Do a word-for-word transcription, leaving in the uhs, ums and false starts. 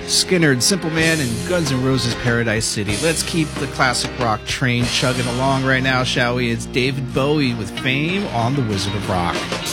Skynyrd, Simple Man, and Guns N' Roses' Paradise City. Let's keep the classic rock train chugging along right now, shall we? It's David Bowie with Fame on The Wizard of Rock.